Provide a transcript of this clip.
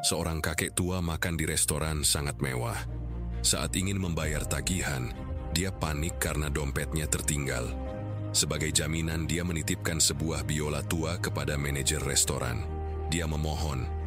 Seorang kakek tua makan di restoran sangat mewah. Saat ingin membayar tagihan, dia panik karena dompetnya tertinggal. Sebagai jaminan, dia menitipkan sebuah biola tua kepada manajer restoran. Dia memohon,